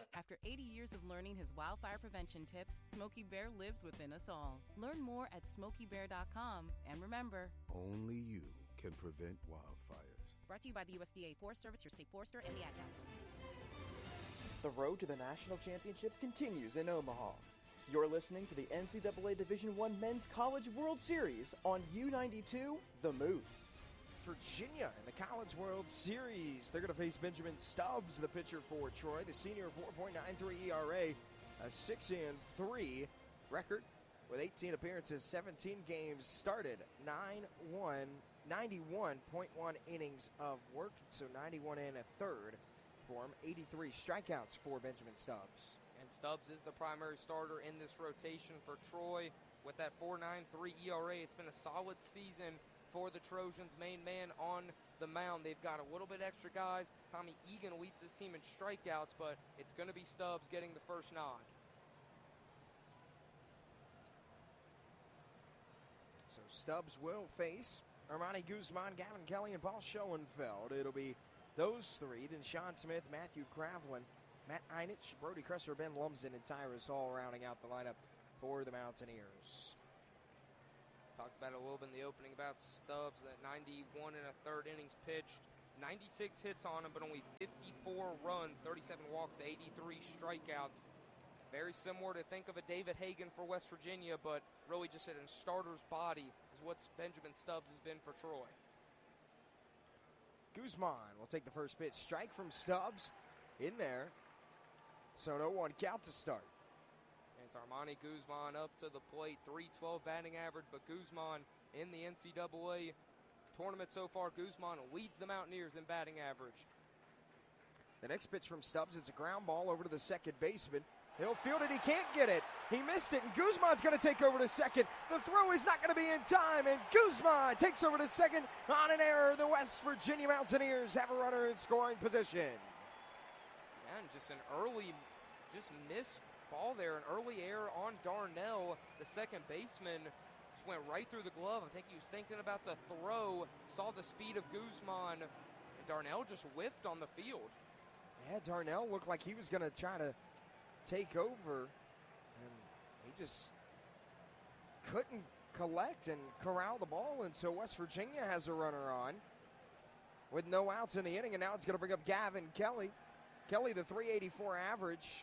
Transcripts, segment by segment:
After 80 years of learning his wildfire prevention tips, Smokey Bear lives within us all. Learn more at SmokeyBear.com. And remember, only you can prevent wildfires. Brought to you by the USDA Forest Service, your state forester, and the Ad Council. The road to the national championship continues in Omaha. You're listening to the NCAA Division I Men's College World Series on U92 The Moose. Virginia in the College World Series. They're going to face Benjamin Stubbs, the pitcher for Troy. The senior, 4.93 ERA, a 6-3 record with 18 appearances, 17 games started, 91.1 innings of work, so 91 and a third for him, 83 strikeouts for Benjamin Stubbs. And Stubbs is the primary starter in this rotation for Troy. With that 4.93 ERA, it's been a solid season for the Trojans. Main man on the mound. They've got a little bit extra guys. Tommy Egan leads this team in strikeouts, but it's going to be Stubbs getting the first nod. So Stubbs will face Armani Guzman, Gavin Kelly, and Paul Schoenfeld. It'll be those three. Then Sean Smith, Matthew Kravlin, Matt Einich, Brody Kresser, Ben Lumsden, and Tyrus Hall rounding out the lineup for the Mountaineers. Talked about it a little bit in the opening about Stubbs, that 91 and a third innings pitched, 96 hits on him, but only 54 runs, 37 walks to 83 strikeouts. Very similar to think of a David Hagan for West Virginia, but really just in starter's body is what Benjamin Stubbs has been for Troy. Guzman will take the first pitch. Strike from Stubbs in there. So 0-1 count to start. And it's Armani Guzman up to the plate, .312 batting average, but Guzman in the NCAA tournament so far, Guzman leads the Mountaineers in batting average. The next pitch from Stubbs, it's a ground ball over to the second baseman. He'll field it, he can't get it. He missed it, and Guzman's going to take over to second. The throw is not going to be in time, and Guzman takes over to second on an error. The West Virginia Mountaineers have a runner in scoring position. Yeah, and just an early, miss ball there, an early error on Darnell, the second baseman. Just went right through the glove. I think he was thinking about the throw, saw the speed of Guzman, and Darnell just whiffed on the field. Yeah, Darnell looked like he was going to try to take over, and he just couldn't collect and corral the ball, and so West Virginia has a runner on with no outs in the inning, and now it's going to bring up Gavin Kelly. Kelly, the .384 average,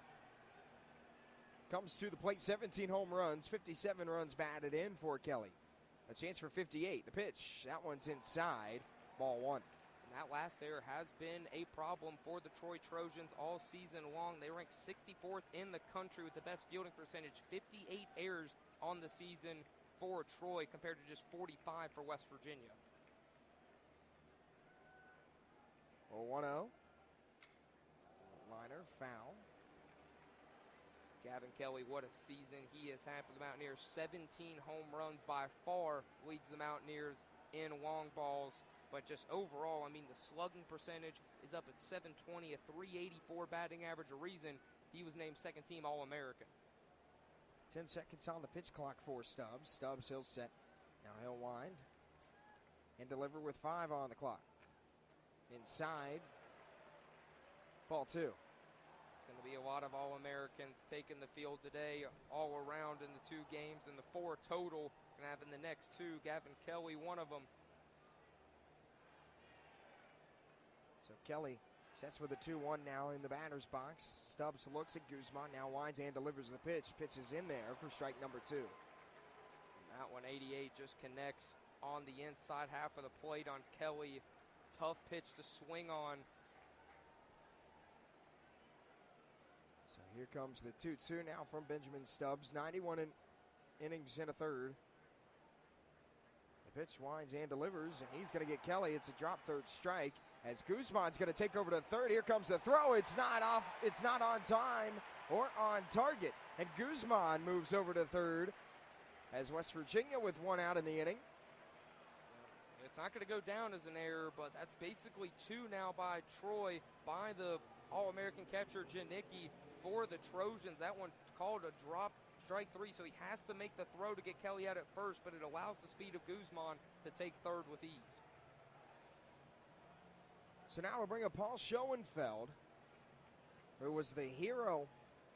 comes to the plate, 17 home runs, 57 runs batted in for Kelly. A chance for 58. The pitch, that one's inside, ball one. And that last error has been a problem for the Troy Trojans all season long. They rank 64th in the country with the best fielding percentage, 58 errors on the season for Troy compared to just 45 for West Virginia. 0-1-0. Liner, foul. Gavin Kelly, what a season he has had for the Mountaineers. 17 home runs, by far leads the Mountaineers in long balls. But just overall, I mean, the slugging percentage is up at .720, a .384 batting average, a reason he was named second-team All-American. 10 seconds on the pitch clock for Stubbs. Stubbs, he'll set. Now he'll wind and deliver with 5 on the clock. Inside, ball two. Going to be a lot of All-Americans taking the field today, all around in the 2 games, and the 4 total. Going to have in the next 2, Gavin Kelly, one of them. So Kelly sets with a 2-1 now in the batter's box. Stubbs looks at Guzman, now winds and delivers the pitch. Pitch is in there for strike number 2. And that 188 just connects on the inside half of the plate on Kelly. Tough pitch to swing on. So here comes the 2-2 now from Benjamin Stubbs. 91 innings in a third. The pitch winds and delivers, and he's going to get Kelly. It's a drop third strike as Guzman's going to take over to third. Here comes the throw. It's not off. It's not on time or on target. And Guzman moves over to third as West Virginia with 1 out in the inning. It's not going to go down as an error, but that's basically 2 now by Troy, by the All-American catcher Janicki for the Trojans. That one called a drop, strike 3, so he has to make the throw to get Kelly out at first, but it allows the speed of Guzman to take third with ease. So now we'll bring up Paul Schoenfeld. who was the hero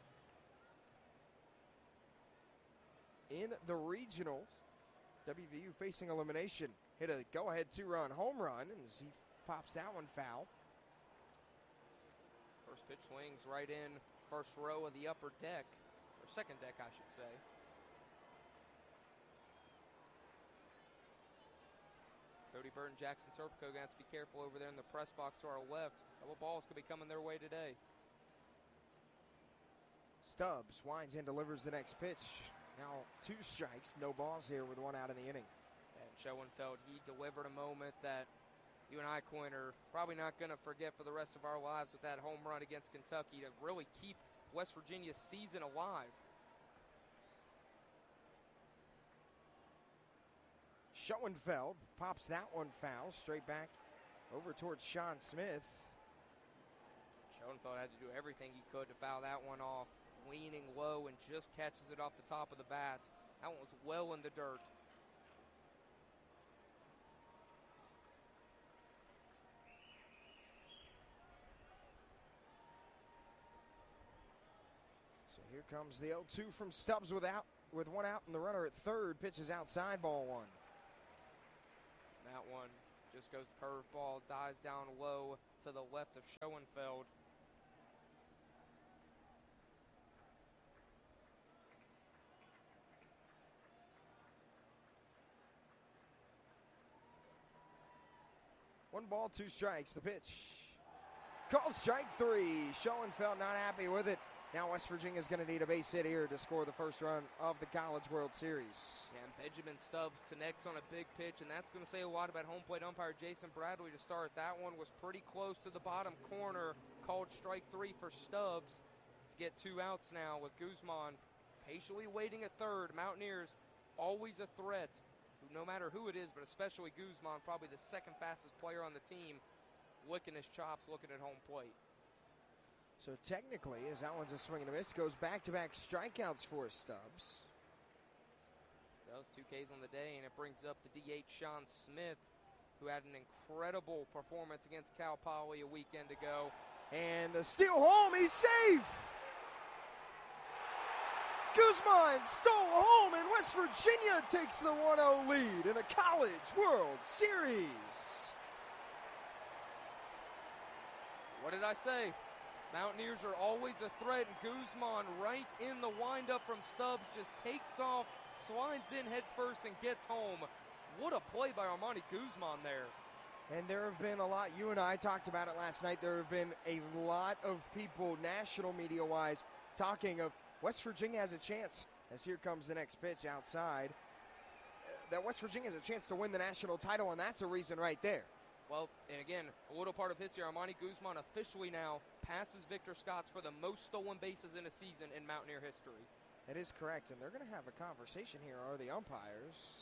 in the regionals. WVU facing elimination. Hit a go-ahead 2-run home run, and he pops that one foul. First pitch swings right in first row of the upper deck, or second deck, I should say. Cody Burton, Jackson Serpico going to have to be careful over there in the press box to our left. Couple balls could be coming their way today. Stubbs winds and delivers the next pitch. Now 2 strikes, no balls here with 1 out in the inning. And Schoenfeld, he delivered a moment that you and I, Quinn, are probably not going to forget for the rest of our lives with that home run against Kentucky to really keep West Virginia's season alive. Schoenfeld pops that one foul straight back over towards Sean Smith. Schoenfeld had to do everything he could to foul that one off. Leaning low and just catches it off the top of the bat. That one was well in the dirt. So here comes the 0-2 from Stubbs with 1 out and the runner at third. Pitches outside, ball 1. That one just goes curveball, dives down low to the left of Schoenfeld. One ball, 2 strikes. The pitch. Called strike 3. Schoenfeld not happy with it. Now West Virginia's going to need a base hit here to score the first run of the College World Series. Yeah, and Benjamin Stubbs connects on a big pitch, and that's going to say a lot about home plate umpire Jason Bradley to start. That one was pretty close to the bottom corner. Called strike 3 for Stubbs to get 2 outs now with Guzman patiently waiting at third. Mountaineers always a threat, no matter who it is, but especially Guzman, probably the second fastest player on the team, licking his chops, looking at home plate. So technically, as that one's a swing and a miss, goes back-to-back strikeouts for Stubbs. Does 2 Ks on the day, and it brings up the DH Sean Smith, who had an incredible performance against Cal Poly a weekend ago. And the steal home, he's safe! Guzman stole home, and West Virginia takes the 1-0 lead in the College World Series. What did I say? Mountaineers are always a threat, and Guzman right in the windup from Stubbs just takes off, slides in head first, and gets home. What a play by Armani Guzman there. And there have been a lot, you and I talked about it last night, there have been a lot of people, national media-wise, talking of West Virginia has a chance, as here comes the next pitch outside, that West Virginia has a chance to win the national title, and that's a reason right there. Well, and again, a little part of history, Armani Guzman officially now passes Victor Scotts for the most stolen bases in a season in Mountaineer history. That is correct, and they're going to have a conversation here, are the umpires.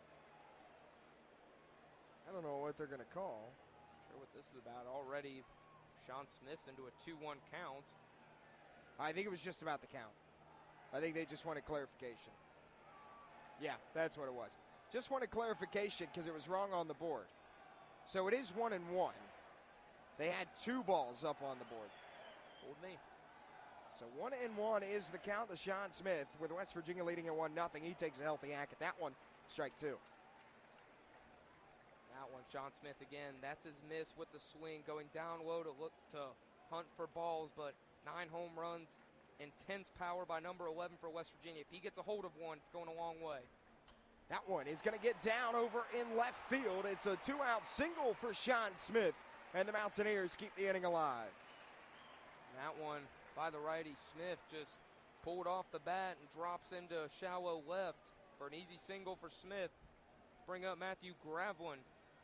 I don't know what they're going to call. Not sure what this is about. Already, Sean Smith's into a 2-1 count. I think it was just about the count. I think they just wanted clarification. Yeah, that's what it was. Just wanted clarification because it was wrong on the board. So it is 1-1. They had 2 balls up on the board. Fooled me. So 1-1 is the count to Sean Smith with West Virginia leading at 1-0. He takes a healthy hack at that one. Strike 2. That one, Sean Smith again. That's his miss with the swing, going down low to look to hunt for balls, but 9 home runs, intense power by number 11 for West Virginia. If he gets a hold of one, it's going a long way. That one is going to get down over in left field. It's a 2-out single for Sean Smith, and the Mountaineers keep the inning alive. That one by the righty, Smith just pulled off the bat and drops into shallow left for an easy single for Smith to bring up Matthew Gravlin.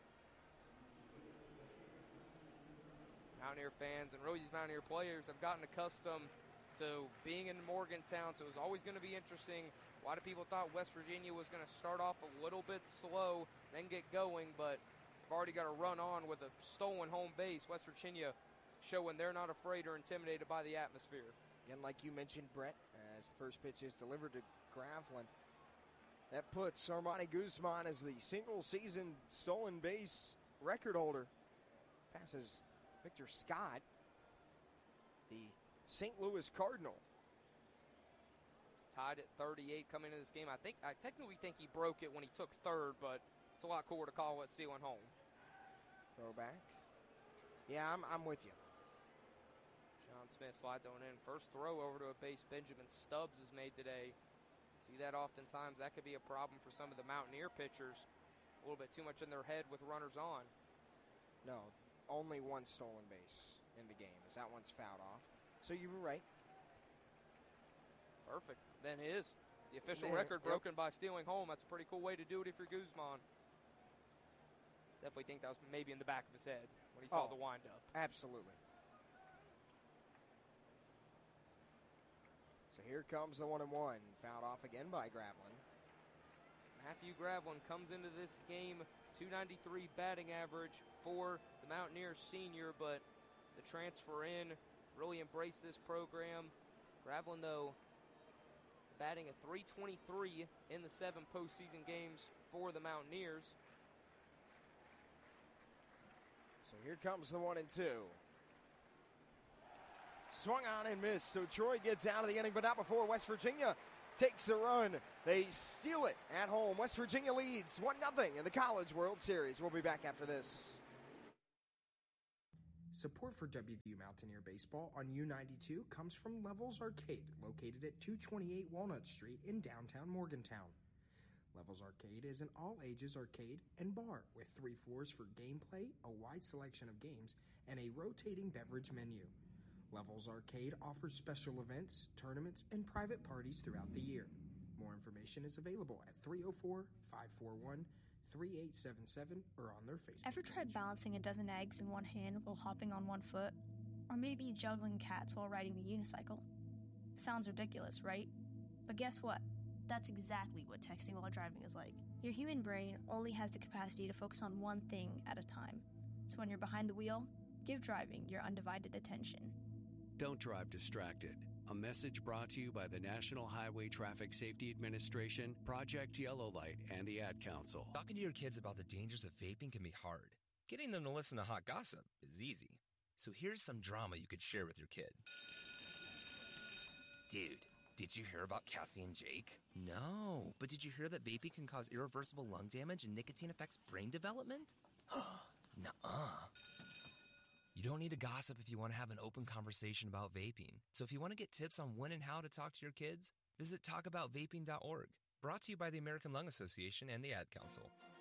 Mountaineer fans and really these Mountaineer players have gotten accustomed to being in Morgantown, so it was always going to be interesting. A lot of people thought West Virginia was going to start off a little bit slow, then get going, but they've already got a run on with a stolen home base. West Virginia showing they're not afraid or intimidated by the atmosphere. Again, like you mentioned, Brett, as the first pitch is delivered to Gravlin, that puts Armani Guzman as the single-season stolen base record holder. Passes Victor Scott, the St. Louis Cardinal. He's tied at 38 coming into this game. I technically think he broke it when he took third, but it's a lot cooler to call it stealing home. Throwback. Yeah, I'm with you. Sean Smith slides on in. First throw over to a base Benjamin Stubbs is made today. See that oftentimes. That could be a problem for some of the Mountaineer pitchers. A little bit too much in their head with runners on. No, only one stolen base in the game, as that one's fouled off. So you were right. Perfect. Then his. The official record broken by stealing home. That's a pretty cool way to do it if you're Guzman. Definitely think that was maybe in the back of his head when he saw the windup. Absolutely. So here comes the 1-1. Fouled off again by Gravelin. Matthew Gravelin comes into this game, .293 batting average for the Mountaineers senior, but the transfer in really embraced this program. Gravelin, though, batting a .323 in the 7 postseason games for the Mountaineers. So here comes the 1-2. Swung on and missed, so Troy gets out of the inning, but not before West Virginia takes a run. They steal it at home. West Virginia leads 1-0 in the College World Series. We'll be back after this. Support for WVU Mountaineer Baseball on U92 comes from Levels Arcade, located at 228 Walnut Street in downtown Morgantown. Levels Arcade is an all-ages arcade and bar with 3 floors for gameplay, a wide selection of games, and a rotating beverage menu. Levels Arcade offers special events, tournaments, and private parties throughout the year. More information is available at 304-541-3877 or on their Facebook Ever tried balancing a dozen eggs in one hand while hopping on one foot? Or maybe juggling cats while riding the unicycle? Sounds ridiculous, right? But guess what? That's exactly what texting while driving is like. Your human brain only has the capacity to focus on one thing at a time. So when you're behind the wheel, give driving your undivided attention. Don't drive distracted. A message brought to you by the National Highway Traffic Safety Administration, Project Yellow Light, and the Ad Council. Talking to your kids about the dangers of vaping can be hard. Getting them to listen to hot gossip is easy. So here's some drama you could share with your kid. Dude, did you hear about Cassie and Jake? No, but did you hear that vaping can cause irreversible lung damage and nicotine affects brain development? Nuh-uh. You don't need to gossip if you want to have an open conversation about vaping. So if you want to get tips on when and how to talk to your kids, visit talkaboutvaping.org. Brought to you by the American Lung Association and the Ad Council.